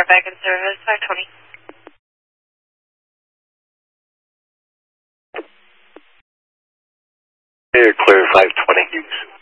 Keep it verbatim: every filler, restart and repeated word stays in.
We're back in service, five twenty. Here, clear five twenty.